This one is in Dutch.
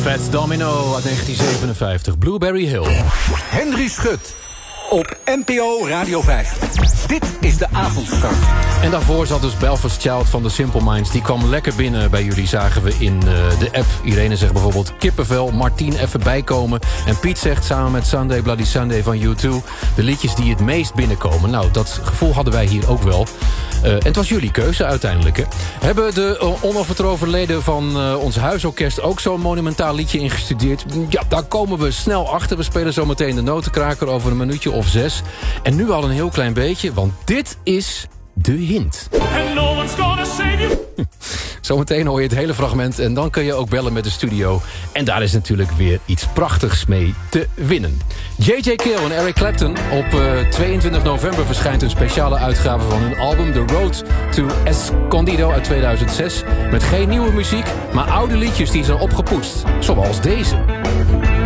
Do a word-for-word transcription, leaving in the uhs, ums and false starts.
Fats Domino uit negentien zevenenvijftig, Blueberry Hill. Henry Schut op N P O Radio vijf. Dit is de avondstart. En daarvoor zat dus Belfast Child van The Simple Minds. Die kwam lekker binnen bij jullie, zagen we in uh, de app. Irene zegt bijvoorbeeld kippenvel, Martien even bijkomen. En Piet zegt samen met Sunday Bloody Sunday van U twee... de liedjes die het meest binnenkomen. Nou, dat gevoel hadden wij hier ook wel. Uh, en het was jullie keuze uiteindelijk. Hè. Hebben de uh, onovertroffen leden van uh, ons huisorkest ook zo'n monumentaal liedje ingestudeerd? Ja, daar komen we snel achter. We spelen zo meteen de notenkraker over een minuutje of zes. En nu al een heel klein beetje, want dit is de hint. And no one's gonna save you. Zometeen hoor je het hele fragment en dan kun je ook bellen met de studio. En daar is natuurlijk weer iets prachtigs mee te winnen. J J Cale en Eric Clapton. Op uh, tweeëntwintig november verschijnt een speciale uitgave van hun album The Road to Escondido uit tweeduizend zes. Met geen nieuwe muziek, maar oude liedjes die zijn opgepoetst. Zoals deze.